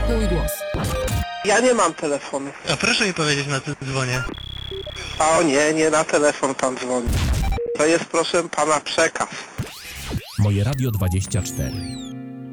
Mój głos. Ja nie mam telefonu. A proszę mi powiedzieć, na co dzwonię. O nie, nie na telefon pan dzwoni. To jest, proszę pana, przekaz. Moje Radio 24.